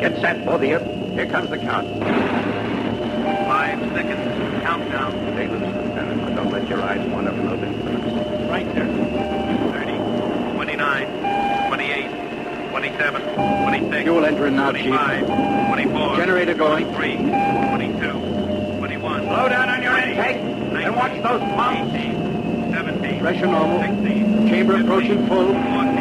Get set, both of you. Here comes the count. 5 seconds. Countdown. Stay loose, Lieutenant, but don't let your eyes wander from those instruments. Right there. 30, 29, 28, 27, 26. Fuel entering now, 25, Chief. 24. Generator going. 23, 22, 21. Slow down on your intake, and watch those pumps. 18, 17. Pressure normal. 16. Chamber approaching full. 14.